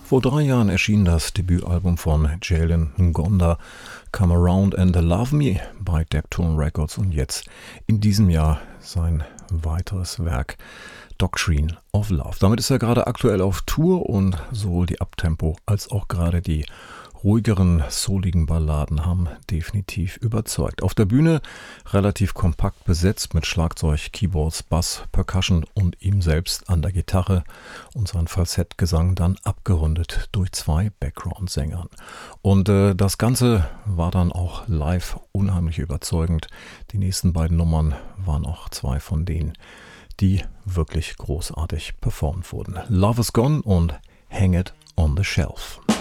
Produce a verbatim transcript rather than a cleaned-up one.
Vor drei Jahren erschien das Debütalbum von Jalen Ngonda, Come Around and Love Me, bei Deptone Records, und jetzt in diesem Jahr sein weiteres Werk Doctrine of Love. Damit ist er gerade aktuell auf Tour und sowohl die Uptempo als auch gerade die ruhigeren, souligen Balladen haben definitiv überzeugt. Auf der Bühne relativ kompakt besetzt mit Schlagzeug, Keyboards, Bass, Percussion und ihm selbst an der Gitarre und sein Falsettgesang dann abgerundet durch zwei Background-Sängern. Und äh, das Ganze war dann auch live unheimlich überzeugend. Die nächsten beiden Nummern waren auch zwei von denen, die wirklich großartig performt wurden. Love is Gone und Hang It on the Shelf.